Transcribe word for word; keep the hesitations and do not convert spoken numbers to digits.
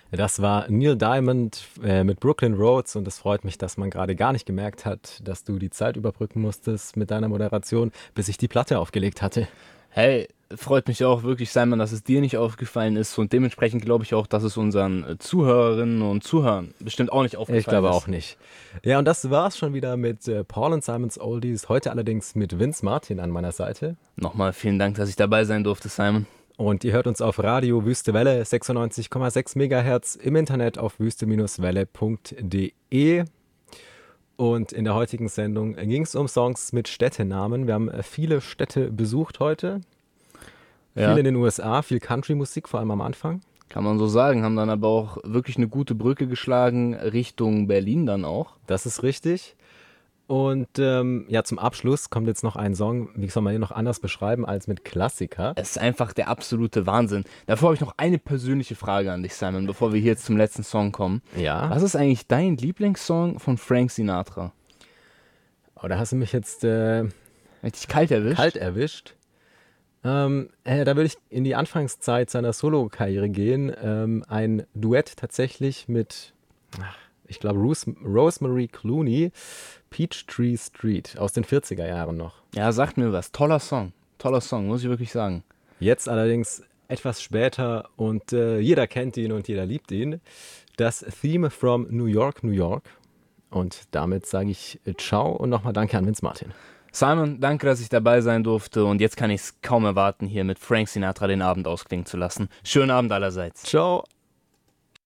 Das war Neil Diamond äh, mit Brooklyn Roads und es freut mich, dass man gerade gar nicht gemerkt hat, dass du die Zeit überbrücken musstest mit deiner Moderation, bis ich die Platte aufgelegt hatte. Hey, freut mich auch wirklich, Simon, dass es dir nicht aufgefallen ist und dementsprechend glaube ich auch, dass es unseren äh, Zuhörerinnen und Zuhörern bestimmt auch nicht Ich aufgefallen glaube auch ist. nicht. Ja, und das war's schon wieder mit äh, Paul und Simons Oldies. Heute allerdings mit Vince Martin an meiner Seite. Nochmal vielen Dank, dass ich dabei sein durfte, Simon. Und ihr hört uns auf Radio Wüste Welle sechsundneunzig Komma sechs Megahertz im Internet auf wüste-welle punkt de. Und in der heutigen Sendung ging es um Songs mit Städtenamen. Wir haben äh, viele Städte besucht heute. Viel Ja, in den U S A, viel Country-Musik, vor allem am Anfang. kann man so sagen, haben dann aber auch wirklich eine gute Brücke geschlagen Richtung Berlin dann auch. Das ist richtig. Und ähm, ja, zum Abschluss kommt jetzt noch ein Song, wie soll man den noch anders beschreiben als mit Klassiker? Es ist einfach der absolute Wahnsinn. Davor habe ich noch eine persönliche Frage an dich, Simon, bevor wir hier jetzt zum letzten Song kommen. Ja, Was ist eigentlich dein Lieblingssong von Frank Sinatra? oh, da hast du mich jetzt äh, Richtig kalt erwischt? kalt erwischt. Ähm, äh, da würde ich in die Anfangszeit seiner Solo-Karriere gehen. Ähm, ein Duett tatsächlich mit, ach, ich glaube, Rose, Rosemary Clooney, Peachtree Street aus den vierziger Jahren noch. Ja, sagt mir was. Toller Song. Toller Song, muss ich wirklich sagen. Jetzt allerdings etwas später und äh, jeder kennt ihn und jeder liebt ihn. Das Theme from New York, New York. Und damit sage ich äh, Ciao und nochmal danke an Vince Martin. Simon, danke, dass ich dabei sein durfte und jetzt kann ich es kaum erwarten, hier mit Frank Sinatra den Abend ausklingen zu lassen. Schönen Abend allerseits. Ciao.